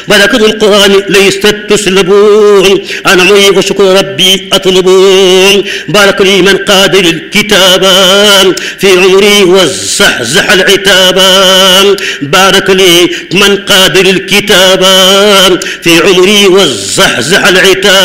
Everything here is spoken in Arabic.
بركة القرآن ليست تسلبون، أنا عمري وشكر ربي أطلبون. بارك لي من قاد الكتاب في عمري وزحزح العتاب، بارك لي من قاد الكتاب في عمري وزحزح العتاب.